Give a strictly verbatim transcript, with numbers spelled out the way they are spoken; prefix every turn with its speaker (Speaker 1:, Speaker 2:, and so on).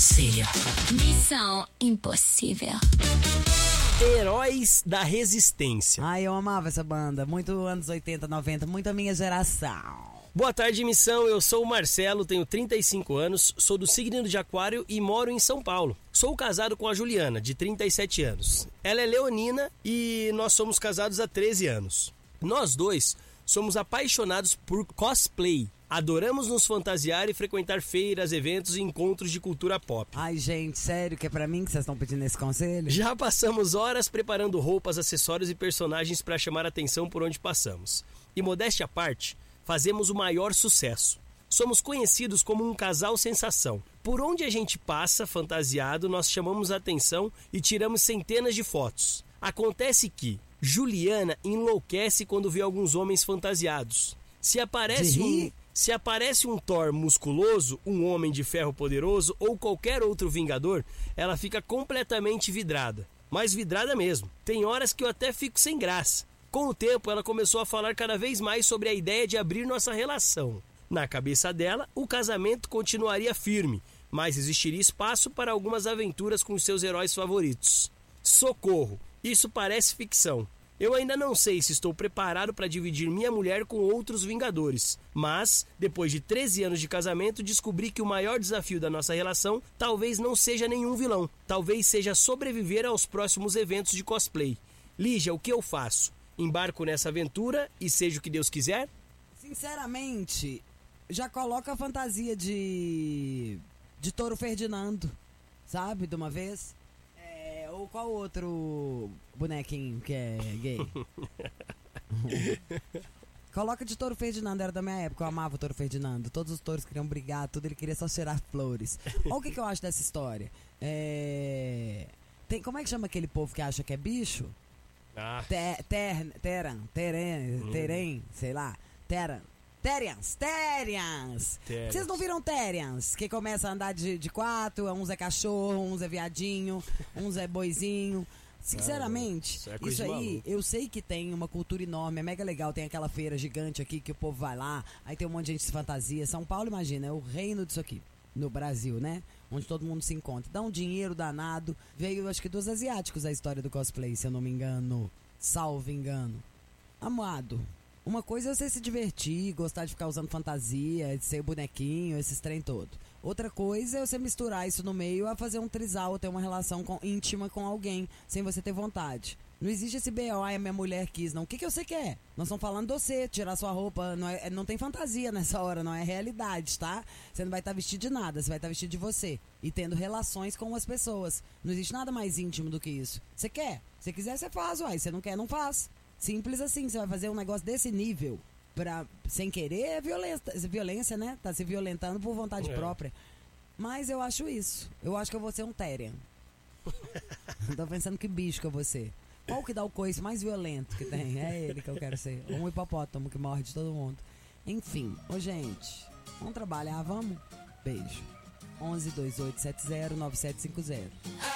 Speaker 1: Conselho.
Speaker 2: Missão impossível.
Speaker 3: Heróis da Resistência.
Speaker 4: Ai, eu amava essa banda. Muito anos oitenta, noventa, muito a minha geração.
Speaker 3: Boa tarde, missão. Eu sou o Marcelo, tenho trinta e cinco anos, sou do signo de Aquário e moro em São Paulo. Sou casado com a Juliana, de trinta e sete anos. Ela é leonina e nós somos casados há treze anos. Nós dois somos apaixonados por cosplay. Adoramos nos fantasiar e frequentar feiras, eventos e encontros de cultura pop.
Speaker 4: Ai, gente, sério que é pra mim que vocês estão pedindo esse conselho?
Speaker 3: Já passamos horas preparando roupas, acessórios e personagens para chamar atenção por onde passamos. E modéstia à parte, fazemos o maior sucesso. Somos conhecidos como um casal sensação. Por onde a gente passa, fantasiado, nós chamamos a atenção e tiramos centenas de fotos. Acontece que Juliana enlouquece quando vê alguns homens fantasiados. Se aparece um... Se aparece um Thor musculoso, um Homem de Ferro poderoso ou qualquer outro Vingador, ela fica completamente vidrada. Mas vidrada mesmo. Tem horas que eu até fico sem graça. Com o tempo, ela começou a falar cada vez mais sobre a ideia de abrir nossa relação. Na cabeça dela, o casamento continuaria firme, mas existiria espaço para algumas aventuras com os seus heróis favoritos. Socorro! Isso parece ficção. Eu ainda não sei se estou preparado para dividir minha mulher com outros Vingadores, mas, depois de treze anos de casamento, descobri que o maior desafio da nossa relação talvez não seja nenhum vilão, talvez seja sobreviver aos próximos eventos de cosplay. Lígia, o que eu faço? Embarco nessa aventura e seja o que Deus quiser?
Speaker 4: Sinceramente, já coloca a fantasia de... de Touro Ferdinando, sabe, de uma vez? Ou qual outro bonequinho que é gay? Coloca de Touro Ferdinando, era da minha época, eu amava o Touro Ferdinando. Todos os touros queriam brigar, tudo, ele queria só cheirar flores. Olha o que, que eu acho dessa história. É... Tem, como é que chama aquele povo que acha que é bicho?
Speaker 3: Ah.
Speaker 4: Ter, ter, teran, teren, terem, sei lá. Teran. Terians, Terians. Vocês não viram Terians? Que começa a andar de, de quatro, uns é cachorro, uns é viadinho, uns é boizinho. Sinceramente, ah, isso, isso aí, eu sei que tem uma cultura enorme, é mega legal. Tem aquela feira gigante aqui que o povo vai lá, aí tem um monte de gente que se fantasia. São Paulo, imagina, é o reino disso aqui, no Brasil, né? Onde todo mundo se encontra. Dá um dinheiro danado. Veio, acho que dos asiáticos a história do cosplay, se eu não me engano. Salvo engano. Amado. Uma coisa é você se divertir, gostar de ficar usando fantasia, de ser bonequinho, esses trem todo. Outra coisa é você misturar isso no meio a fazer um trisal, ter uma relação com, íntima com alguém, sem você ter vontade. Não existe esse B O, ai, a minha mulher quis, não. O que, que você quer? Nós estamos falando de você, tirar sua roupa, não, é, não tem fantasia nessa hora, não é realidade, tá? Você não vai estar vestido de nada, você vai estar vestido de você. E tendo relações com as pessoas. Não existe nada mais íntimo do que isso. Você quer? Se quiser, você faz, uai. Você não quer, não faz. Simples assim, você vai fazer um negócio desse nível pra, sem querer, é violência, violência, né? Tá se violentando por vontade é. própria. Mas eu acho isso. Eu acho que eu vou ser um Terian. Tô pensando que bicho que eu vou ser. Qual que dá o coice mais violento que tem? É ele que eu quero ser. Um hipopótamo que morre de todo mundo. Enfim, ô gente, vamos trabalhar, vamos? Beijo. onze, dois oito sete zero, nove sete cinco zero.